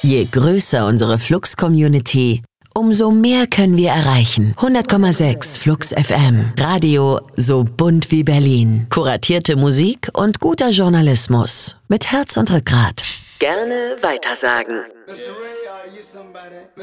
Je größer unsere Flux-Community, umso mehr können wir erreichen. 100,6 Flux FM. Radio so bunt wie Berlin. Kuratierte Musik und guter Journalismus. Mit Herz und Rückgrat. Gerne weitersagen.